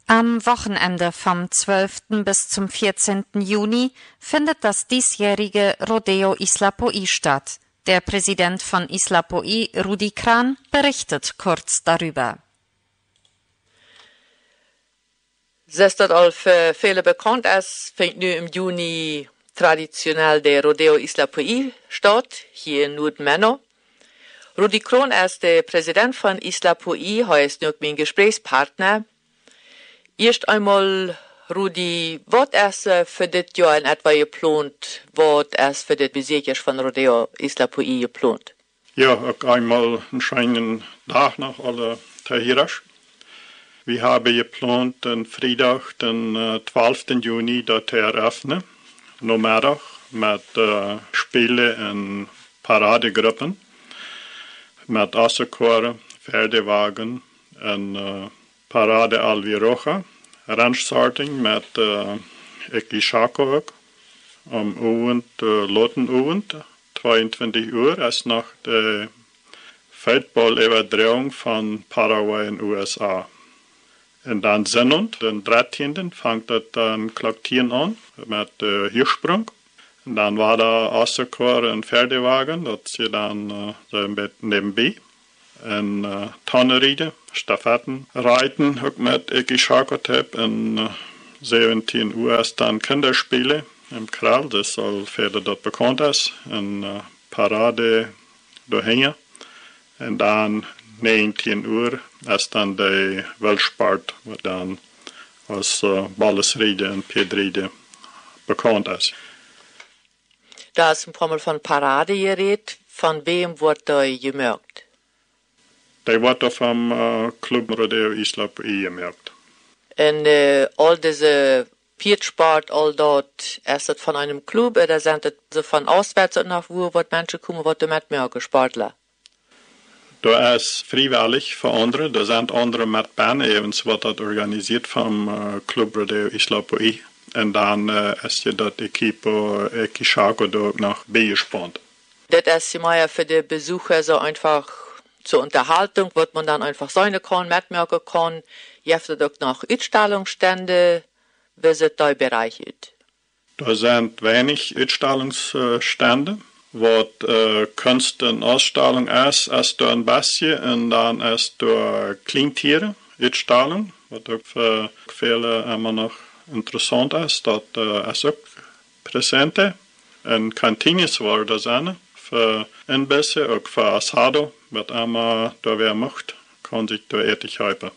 Am Wochenende vom 12. bis zum 14. Juni findet das diesjährige Rodeo Isla Po'i statt. Der Präsident von Isla Po'i, Rudi Kran, berichtet kurz darüber. Zoals dat al voor velen bekend is, vindt nu im Juni traditionell der Rodeo Isla Po'i statt, hier in Noord-Menno. Rudi Kran ist der Präsident von Isla Po'i, er ist nur mein Gesprächspartner. Erst einmal, Rudi, was ist für das Jahr in etwa geplant? Was ist für das Besuch von Rodeo Isla Po'i geplant? Ja, auch einmal einen schönen Tag nach alle Tahirasch. Wir haben geplant, den Freitag, den 12. Juni, dort eröffnen. Nachmittag mit Spielen in Paradegruppen, mit Assekoren, Pferdewagen und Parade Alvirocha, Ranchsorting mit Ekishako ook. Am Abend, Lotenabend, 22 Uhr, ist noch die Feldball-Überdrehung von Paraguay in USA. Und dann Sonnabend, den 13. fängt das dann Kloktieren an mit Hirschsprung. Und dann war da Assekor und Pferdewagen, das sie dann nebenbei. Und Tonnenriede, Stafetten, Reiten, auch mit Ekishakotep. Und 17 Uhr ist dann Kinderspiele im Krall, das soll für dort bekannt ist. Und Parade dahin. Und dann 19 Uhr ist dann der Weltsport, was dann als Ballesriede und Piedriede bekannt ist. Da ist ein paar Mal von Parade geredet. Von wem wird da gemerkt? Der wird vom Club Rodeo Isla Po'i gemerkt. Und all diese Piedsport, all dort, ist das von einem Club oder sind das von auswärts und nach wo Menschen kommen, die mitmerken, Sportler? Da ist freiwillig für andere, da sind andere Mitbahnen, evens wird das organisiert vom Club Rodeo Isla Po'i. Und dann ist ja das Equipo Ekishako da noch beigespannt. Das ist ja für die Besucher so einfach zur Unterhaltung, wo man dann einfach sein kann, mitmerken kann. Ihr habt auch noch Ausstellungsstände, wie sieht der Bereich aus? Da sind wenig Ausstellungsstände. Was Kunst und Ausstellung ist da ein bisschen und dann ist da Kleintiere, Ausstellung, was auch für viele immer noch interessant ist. Dort ist auch Präsente und Kantines war da sein, für Inbisse, auch für Asado, was immer da wer macht, kann sich da ethisch helfen.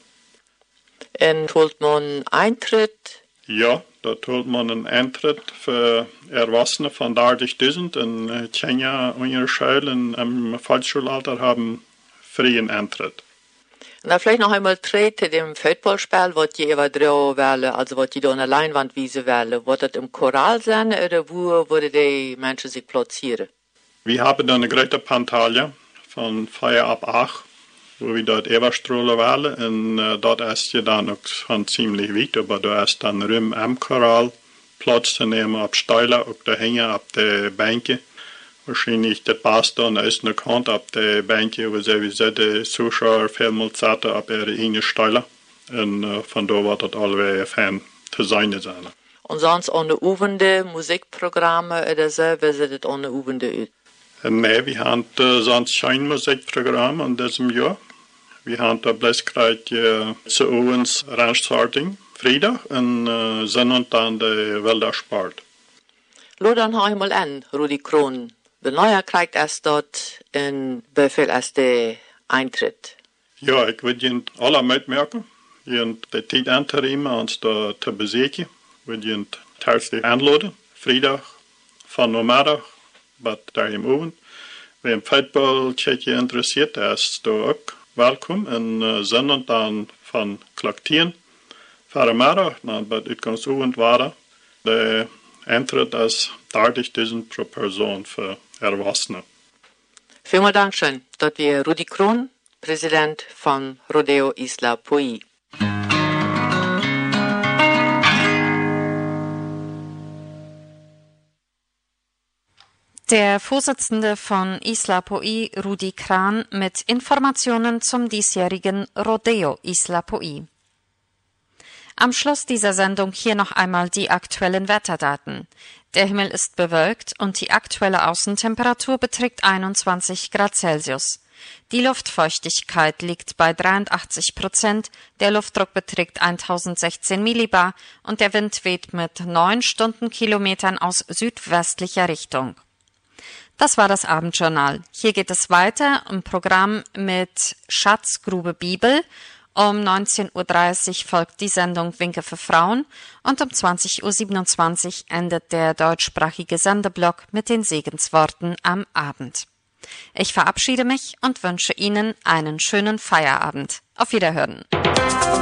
Und holt man Eintritt? Ja, da holt man einen Eintritt für Erwachsene von 30.000 in Kenia und ihre Schulen im Volksschulalter haben freien Eintritt. Und dann vielleicht noch einmal treten dem Footballspiel, was die überdrehen wollen, also was die da an der Leinwand wiesen wollen. Wird das im Choral sein oder wo würden die Menschen sich platzieren? Wir haben da eine große Pantalle von 4 ab 8, wo wir dort überstrahlen wollen. Und dort ist ja dann auch schon ziemlich weit, aber da ist dann Raum am Choral, Platz zu nehmen, ab Steiler, auch da hängen, ab der Bänke. Wahrscheinlich das passt dann ist eine Kant ab der Bänke, wo sowieso die Zuschauer vielmal zaten ab ihre eigenen Steiler. Und von da war das allweil Fan zu sein sein. Und sonst ohne Abende, Musikprogramme oder so, wie sieht das ohne Abende aus? Nein, wir haben sonst kein Musikprogramm in diesem Jahr. Wir haben da bloß gerade zu uns Ranchsorting, Freitag und Sonntag dann der Wildersport. Schau dann einmal an, Rudi Kran. Wie neuer kriegt es dort und wie viel ist der Eintritt? Ja, ich würde Ihnen alle mitmerken. Die Zeit anzunehmen, uns da zu besuchen. Ich würde Ihnen herzlich einladen. Freitag von Nachmittag bis dahin Abend. Wer im Football interessiert, der ist da auch willkommen. Und Sonntag dann von Kloktieren. Vormittag, dann bei Utgangsabend war der Eintritt ist 30.000 pro Person für Erwachsene. Vielen Dank schön. Dort wir Rudi Kran, Präsident von Rodeo Isla Po'i. Der Vorsitzende von Isla Po'i, Rudi Kran, mit Informationen zum diesjährigen Rodeo Isla Po'i. Am Schluss dieser Sendung hier noch einmal die aktuellen Wetterdaten. Der Himmel ist bewölkt und die aktuelle Außentemperatur beträgt 21 Grad Celsius. Die Luftfeuchtigkeit liegt bei 83%, der Luftdruck beträgt 1016 Millibar und der Wind weht mit 9 Stundenkilometern aus südwestlicher Richtung. Das war das Abendjournal. Hier geht es weiter im Programm mit Schatzgrube Bibel. Um 19:30 Uhr folgt die Sendung Winke für Frauen und um 20:27 Uhr endet der deutschsprachige Sendeblock mit den Segensworten am Abend. Ich verabschiede mich und wünsche Ihnen einen schönen Feierabend. Auf Wiederhören.